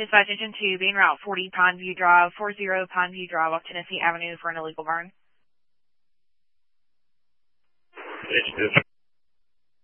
Dispatch engine 2, being route 40 Pine View Drive, 40 Pine View Drive off Tennessee Avenue for an illegal burn. It's